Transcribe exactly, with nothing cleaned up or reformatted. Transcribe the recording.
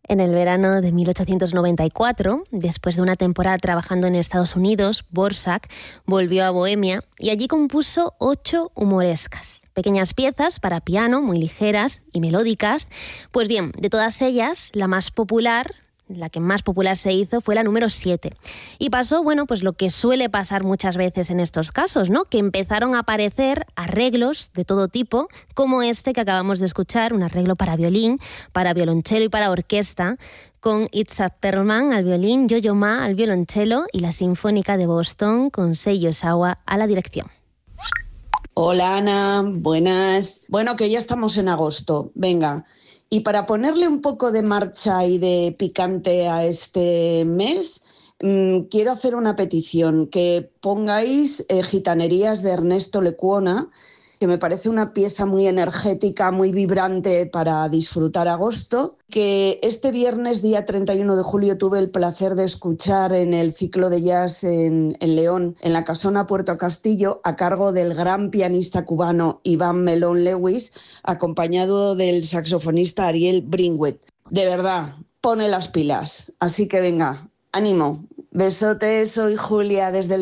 En el verano de mil ochocientos noventa y cuatro, después de una temporada trabajando en Estados Unidos, Dvořák volvió a Bohemia y allí compuso ocho humorescas, pequeñas piezas para piano muy ligeras y melódicas. Pues bien, de todas ellas, la más popular, la que más popular se hizo, fue la número siete. Y pasó, bueno, pues lo que suele pasar muchas veces en estos casos, ¿no? Que empezaron a aparecer arreglos de todo tipo, como este que acabamos de escuchar, un arreglo para violín, para violonchelo y para orquesta, con Itzhak Perlman al violín, Yo-Yo Ma al violonchelo y la Sinfónica de Boston con Seiji Ozawa a la dirección. Hola Ana, buenas. Bueno, que ya estamos en agosto, venga. Y para ponerle un poco de marcha y de picante a este mes, mmm, quiero hacer una petición, que pongáis eh, Gitanerías de Ernesto Lecuona, que me parece una pieza muy energética, muy vibrante para disfrutar agosto, que este viernes, día treinta y uno de julio, tuve el placer de escuchar en el ciclo de jazz en, en León, en la Casona Puerto Castillo, a cargo del gran pianista cubano Iván Melón Lewis, acompañado del saxofonista Ariel Bringwet. De verdad, pone las pilas. Así que venga, ánimo. Besotes, soy Julia desde